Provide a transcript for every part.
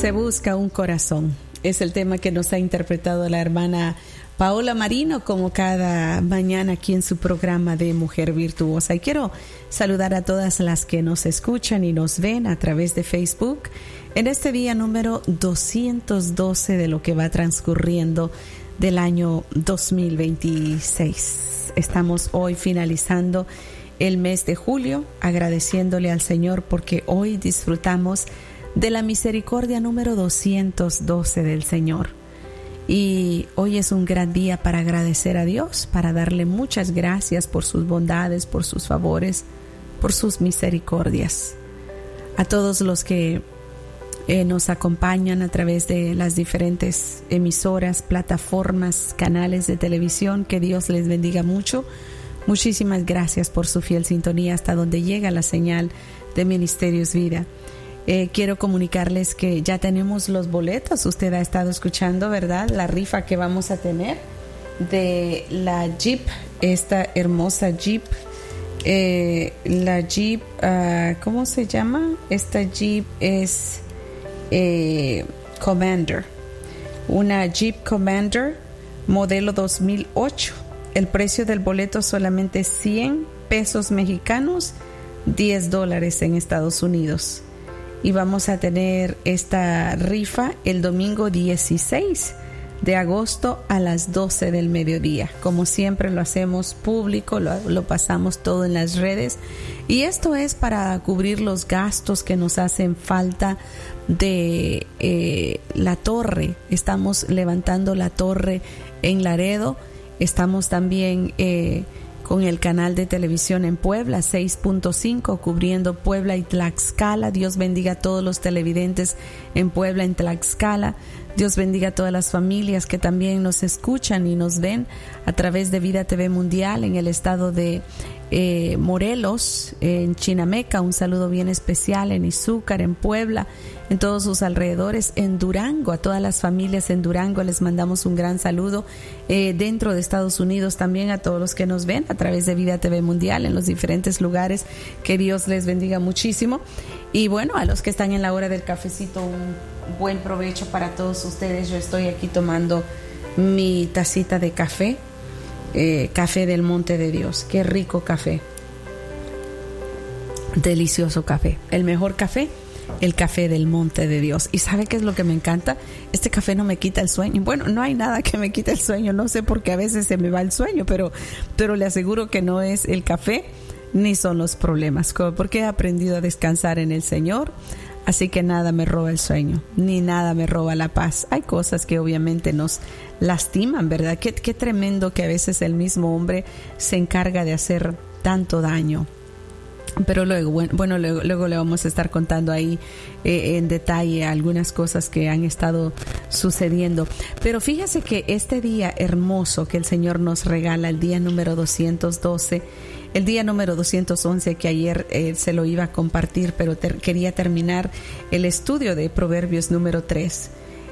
Se busca un corazón. Es el tema que nos ha interpretado la hermana Paola Marino como cada mañana aquí en su programa de Mujer Virtuosa. Y quiero saludar a todas las que nos escuchan y nos ven a través de Facebook en este día número 212 de lo que va transcurriendo del año 2026. Estamos hoy finalizando el mes de julio, agradeciéndole al Señor porque hoy disfrutamos de la misericordia número 212 del Señor. Y hoy es un gran día para agradecer a Dios, para darle muchas gracias por sus bondades, por sus favores, por sus misericordias. A todos los que nos acompañan a través de las diferentes emisoras, plataformas, canales de televisión, que Dios les bendiga mucho. Muchísimas gracias por su fiel sintonía hasta donde llega la señal de Ministerios Vida. Quiero comunicarles que ya tenemos los boletos. Usted ha estado escuchando, ¿verdad? La rifa que vamos a tener de la Jeep, esta hermosa Jeep. La Jeep, ¿cómo se llama? Esta Jeep es Commander. Una Jeep Commander modelo 2008. El precio del boleto solamente 100 pesos mexicanos, $10 en Estados Unidos. Y vamos a tener esta rifa el domingo 16 de agosto a las 12 del mediodía. Como siempre lo hacemos público, lo pasamos todo en las redes. Y esto es para cubrir los gastos que nos hacen falta de la torre. Estamos levantando la torre en Laredo. Estamos también con el canal de televisión en Puebla, 6.5, cubriendo Puebla y Tlaxcala. Dios bendiga a todos los televidentes en Puebla, en Tlaxcala. Dios bendiga a todas las familias que también nos escuchan y nos ven a través de Vida TV Mundial en el estado de Morelos, en Chinameca. Un saludo bien especial en Izúcar, en Puebla, en todos sus alrededores, en Durango. A todas las familias en Durango les mandamos un gran saludo. Dentro de Estados Unidos también a todos los que nos ven a través de Vida TV Mundial en los diferentes lugares. Que Dios les bendiga muchísimo. Y bueno, a los que están en la hora del cafecito, un buen provecho para todos ustedes. Yo estoy aquí tomando mi tacita de café, café del Monte de Dios. Qué rico café, delicioso café, el mejor café, el café del Monte de Dios. ¿Y sabe qué es lo que me encanta? Este café no me quita el sueño. Bueno, no hay nada que me quite el sueño, no sé por qué a veces se me va el sueño, pero le aseguro que no es el café ni son los problemas, porque he aprendido a descansar en el Señor. Así que nada me roba el sueño, ni nada me roba la paz. Hay cosas que obviamente nos lastiman, ¿verdad? Qué tremendo que a veces el mismo hombre se encarga de hacer tanto daño. Pero luego le vamos a estar contando ahí en detalle algunas cosas que han estado sucediendo. Pero fíjese que este día hermoso que el Señor nos regala, el día número 212, el día número 211 que ayer se lo iba a compartir, pero quería terminar el estudio de Proverbios número 3.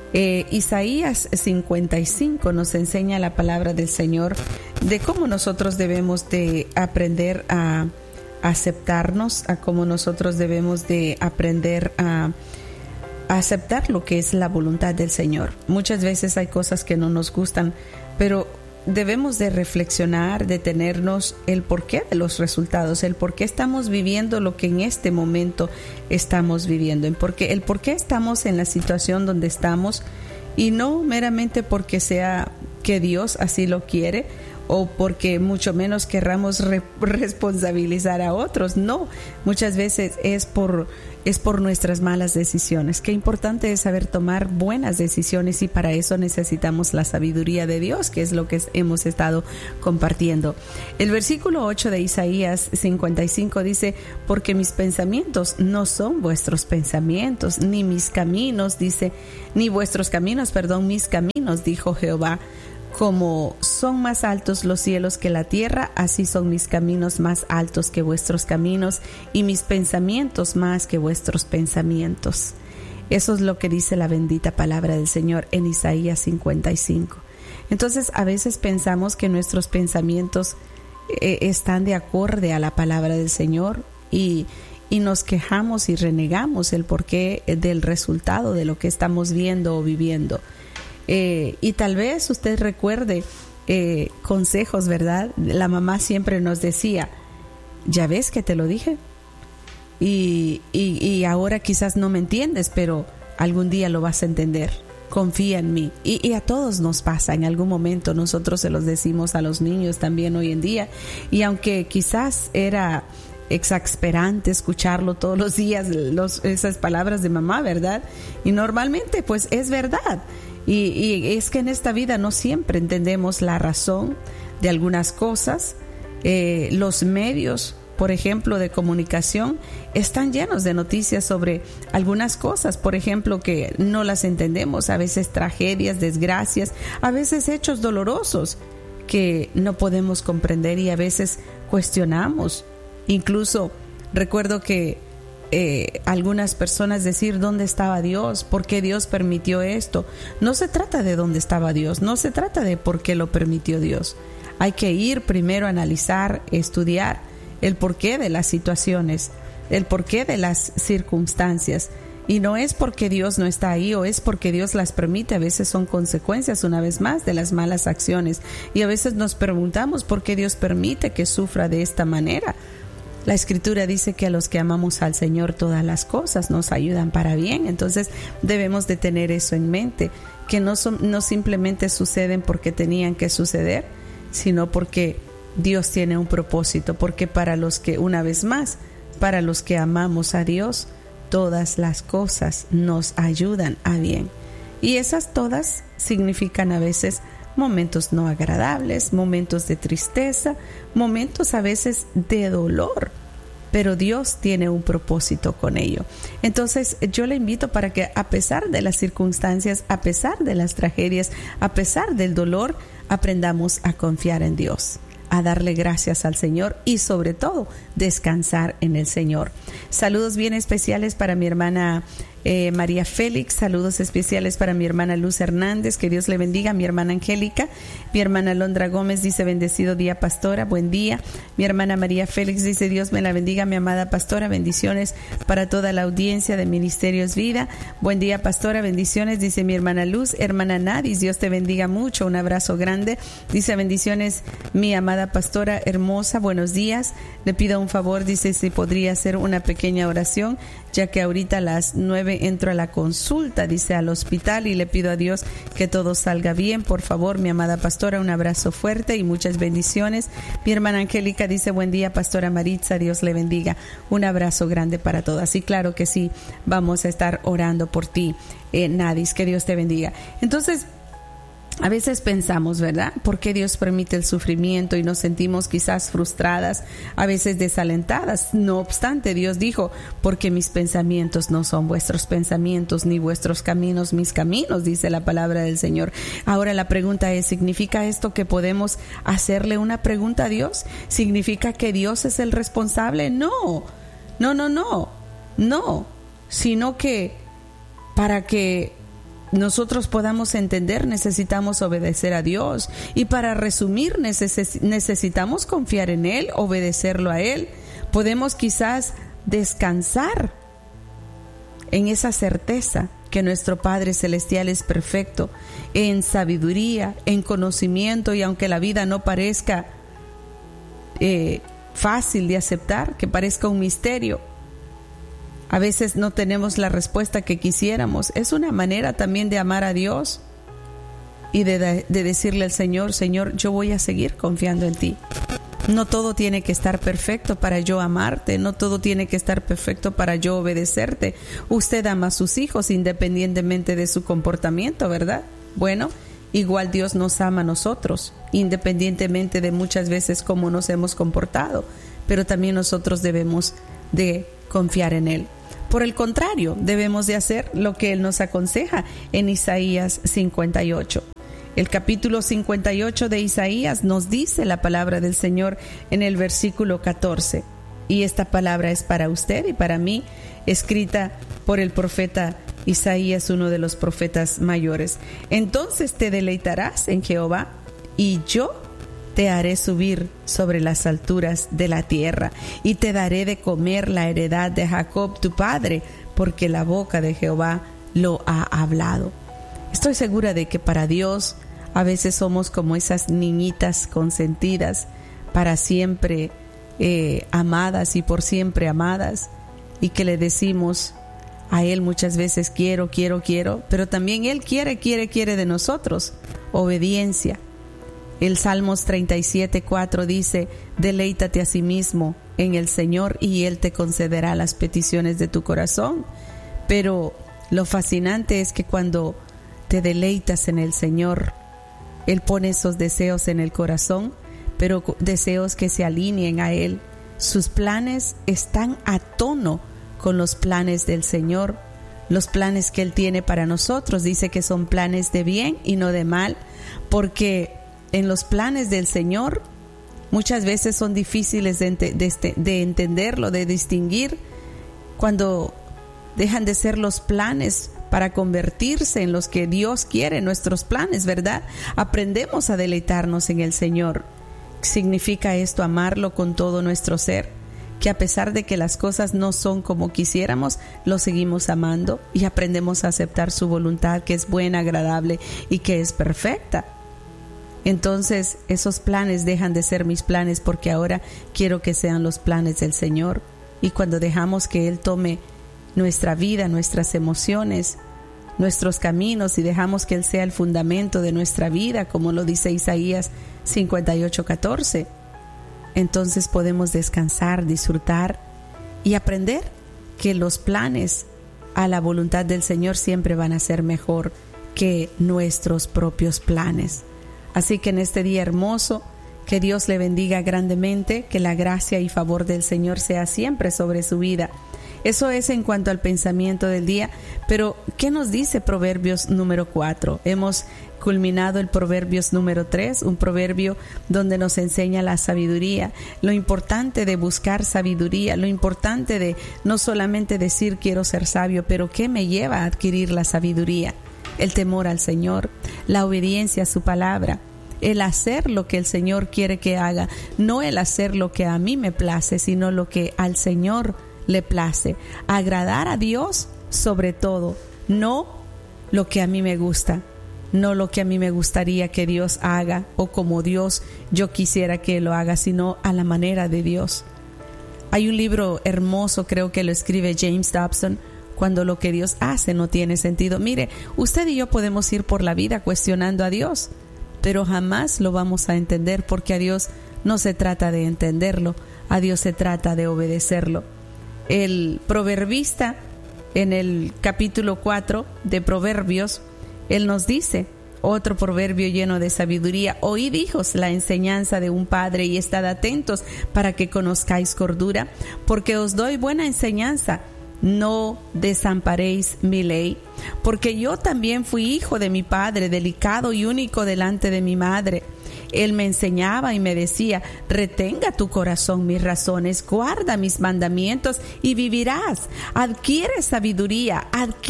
Isaías 55 nos enseña la palabra del Señor de cómo nosotros debemos de aprender a aceptarnos, a cómo nosotros debemos de aprender a aceptar lo que es la voluntad del Señor. Muchas veces hay cosas que no nos gustan, pero debemos de reflexionar, detenernos el porqué de los resultados, el por qué estamos viviendo lo que en este momento estamos viviendo, el por qué estamos en la situación donde estamos, y no meramente porque sea que Dios así lo quiere o porque mucho menos querramos responsabilizar a otros. No, muchas veces es por nuestras malas decisiones. Qué importante es saber tomar buenas decisiones, y para eso necesitamos la sabiduría de Dios, que es lo que hemos estado compartiendo. El versículo 8 de Isaías 55 dice: porque mis pensamientos no son vuestros pensamientos, ni mis caminos, mis caminos, dijo Jehová. Como son más altos los cielos que la tierra, así son mis caminos más altos que vuestros caminos, y mis pensamientos más que vuestros pensamientos. Eso es lo que dice la bendita palabra del Señor en Isaías 55. Entonces, a veces pensamos que nuestros pensamientos están de acorde a la palabra del Señor, y y nos quejamos y renegamos el porqué del resultado de lo que estamos viendo o viviendo. Y tal vez usted recuerde consejos, ¿verdad? La mamá siempre nos decía, ya ves que te lo dije, y ahora quizás no me entiendes, pero algún día lo vas a entender. Confía en mí. Y a todos nos pasa en algún momento. Nosotros se los decimos a los niños también hoy en día. Y aunque quizás era exasperante escucharlo todos los días, esas palabras de mamá, ¿verdad? Y normalmente pues es verdad. Y es que en esta vida no siempre entendemos la razón de algunas cosas. Los medios, por ejemplo, de comunicación, están llenos de noticias sobre algunas cosas, por ejemplo, que no las entendemos, a veces tragedias, desgracias, a veces hechos dolorosos que no podemos comprender y a veces cuestionamos. Incluso recuerdo que algunas personas decir ¿dónde estaba Dios? ¿Por qué Dios permitió esto? No se trata de dónde estaba Dios, no se trata de por qué lo permitió Dios. Hay que ir primero a analizar, estudiar el porqué de las situaciones, el porqué de las circunstancias. Y no es porque Dios no está ahí o es porque Dios las permite, a veces son consecuencias una vez más de las malas acciones. Y a veces nos preguntamos por qué Dios permite que sufra de esta manera. La Escritura dice que a los que amamos al Señor todas las cosas nos ayudan para bien. Entonces debemos de tener eso en mente, que no simplemente suceden porque tenían que suceder, sino porque Dios tiene un propósito, porque para los que, una vez más, para los que amamos a Dios, todas las cosas nos ayudan a bien. Y esas todas significan a veces momentos no agradables, momentos de tristeza, momentos a veces de dolor, pero Dios tiene un propósito con ello. Entonces yo le invito para que a pesar de las circunstancias, a pesar de las tragedias, a pesar del dolor, aprendamos a confiar en Dios, a darle gracias al Señor y sobre todo descansar en el Señor. Saludos bien especiales para mi hermana María Félix, saludos especiales para mi hermana Luz Hernández, que Dios le bendiga, mi hermana Angélica, mi hermana Londra Gómez dice bendecido día pastora, buen día. Mi hermana María Félix dice Dios me la bendiga, mi amada pastora, bendiciones para toda la audiencia de Ministerios Vida, buen día pastora, bendiciones, dice mi hermana Luz. Hermana Nadis, Dios te bendiga mucho, un abrazo grande, dice bendiciones mi amada pastora hermosa, buenos días, le pido un favor, dice si podría hacer una pequeña oración, ya que ahorita a las 9 entro a la consulta, dice al hospital, y le pido a Dios que todo salga bien, por favor, mi amada pastora, un abrazo fuerte y muchas bendiciones. Mi hermana Angélica dice buen día pastora Maritza, Dios le bendiga, un abrazo grande para todas. Y claro que sí, vamos a estar orando por ti, Nadis, que Dios te bendiga. Entonces, a veces pensamos, ¿verdad? ¿Por qué Dios permite el sufrimiento? Y nos sentimos quizás frustradas, a veces desalentadas. No obstante, Dios dijo, porque mis pensamientos no son vuestros pensamientos, ni vuestros caminos mis caminos, dice la palabra del Señor. Ahora la pregunta es, ¿significa esto que podemos hacerle una pregunta a Dios? ¿Significa que Dios es el responsable? No, sino que para que nosotros podamos entender, necesitamos obedecer a Dios. Y para resumir, necesitamos confiar en Él, obedecerlo a Él. Podemos quizás descansar en esa certeza que nuestro Padre Celestial es perfecto, en sabiduría, en conocimiento, y aunque la vida no parezca fácil de aceptar, que parezca un misterio, a veces no tenemos la respuesta que quisiéramos. Es una manera también de amar a Dios y de decirle al Señor, Señor, yo voy a seguir confiando en ti. No todo tiene que estar perfecto para yo amarte, no todo tiene que estar perfecto para yo obedecerte. Usted ama a sus hijos independientemente de su comportamiento, ¿verdad? Bueno, igual Dios nos ama a nosotros, independientemente de muchas veces cómo nos hemos comportado, pero también nosotros debemos de confiar en Él. Por el contrario, debemos de hacer lo que Él nos aconseja en Isaías 58. El capítulo 58 de Isaías nos dice la palabra del Señor en el versículo 14. Y esta palabra es para usted y para mí, escrita por el profeta Isaías, uno de los profetas mayores. Entonces te deleitarás en Jehová y yo te haré subir sobre las alturas de la tierra y te daré de comer la heredad de Jacob tu padre, porque la boca de Jehová lo ha hablado. Estoy segura de que para Dios a veces somos como esas niñitas consentidas, para siempre amadas y por siempre amadas, y que le decimos a Él muchas veces quiero, pero también Él quiere de nosotros obediencia. El Salmos 37:4 dice: deleítate a sí mismo en el Señor y Él te concederá las peticiones de tu corazón. Pero lo fascinante es que cuando te deleitas en el Señor, Él pone esos deseos en el corazón, pero deseos que se alineen a Él. Sus planes están a tono con los planes del Señor. Los planes que Él tiene para nosotros, dice que son planes de bien y no de mal, porque en los planes del Señor muchas veces son difíciles de entenderlo, de distinguir, cuando dejan de ser los planes para convertirse en los que Dios quiere, nuestros planes, ¿verdad? Aprendemos a deleitarnos en el Señor. Significa esto amarlo con todo nuestro ser, que a pesar de que las cosas no son como quisiéramos, lo seguimos amando y aprendemos a aceptar su voluntad, que es buena, agradable y que es perfecta. Entonces esos planes dejan de ser mis planes, porque ahora quiero que sean los planes del Señor. Y cuando dejamos que Él tome nuestra vida, nuestras emociones, nuestros caminos, y dejamos que Él sea el fundamento de nuestra vida, como lo dice Isaías 58:14, entonces podemos descansar, disfrutar y aprender que los planes a la voluntad del Señor siempre van a ser mejor que nuestros propios planes. Así que en este día hermoso, que Dios le bendiga grandemente, que la gracia y favor del Señor sea siempre sobre su vida. Eso es en cuanto al pensamiento del día, pero ¿qué nos dice Proverbios número 4? Hemos culminado el Proverbios número 3, un proverbio donde nos enseña la sabiduría, lo importante de buscar sabiduría, lo importante de no solamente decir quiero ser sabio, pero ¿qué me lleva a adquirir la sabiduría? El temor al Señor, la obediencia a su palabra, el hacer lo que el Señor quiere que haga, no el hacer lo que a mí me place, sino lo que al Señor le place, agradar a Dios sobre todo, no lo que a mí me gusta, no lo que a mí me gustaría que Dios haga o como Dios yo quisiera que lo haga, sino a la manera de Dios. Hay un libro hermoso, creo que lo escribe James Dobson, Cuando lo que Dios hace no tiene sentido. Mire, usted y yo podemos ir por la vida cuestionando a Dios, pero jamás lo vamos a entender, porque a Dios no se trata de entenderlo, a Dios se trata de obedecerlo. El proverbista, en el capítulo 4 de Proverbios, él nos dice, otro proverbio lleno de sabiduría: oíd, hijos, la enseñanza de un padre, y estad atentos para que conozcáis cordura, porque os doy buena enseñanza. No desamparéis mi ley, porque yo también fui hijo de mi padre, delicado y único delante de mi madre. Él me enseñaba y me decía: retenga tu corazón mis razones, guarda mis mandamientos y vivirás. Adquiere sabiduría,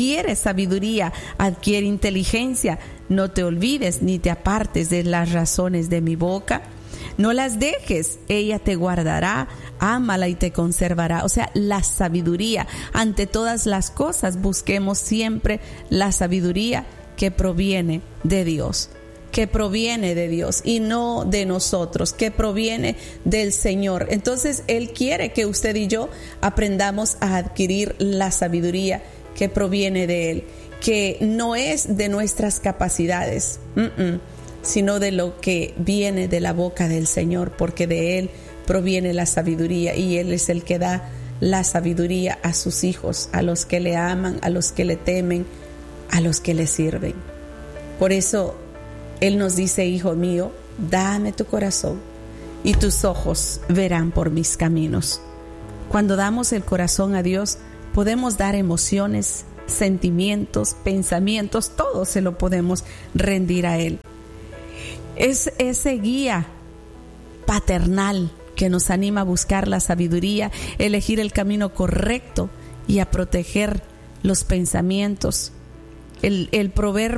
adquiere inteligencia. No te olvides ni te apartes de las razones de mi boca. No las dejes, ella te guardará, ámala y te conservará. O sea, la sabiduría. Ante todas las cosas, busquemos siempre la sabiduría que proviene de Dios. Que proviene de Dios y no de nosotros, que proviene del Señor. Entonces Él quiere que usted y yo aprendamos a adquirir la sabiduría que proviene de Él, que no es de nuestras capacidades, sino de lo que viene de la boca del Señor, porque de Él proviene la sabiduría y Él es el que da la sabiduría a sus hijos, a los que le aman, a los que le temen, a los que le sirven. Por eso Él nos dice: hijo mío, dame tu corazón y tus ojos verán por mis caminos. Cuando damos el corazón a Dios, podemos dar emociones, sentimientos, pensamientos, todo se lo podemos rendir a Él. Es ese guía paternal que nos anima a buscar la sabiduría, elegir el camino correcto y a proteger los pensamientos. El proverbio